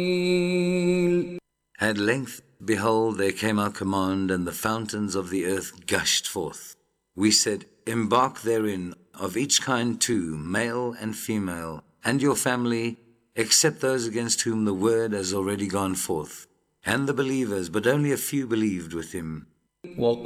At length, behold, there came our command, and the fountains of the earth gushed forth. We said, embark therein, of each kind two, male and female, and your family, except those against whom the word has already gone forth. And the believers, but only a few believed with him.